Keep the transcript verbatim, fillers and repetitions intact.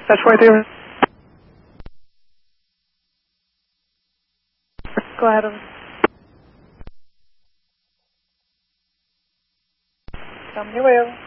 That's right there. Go ahead. Come here, Will.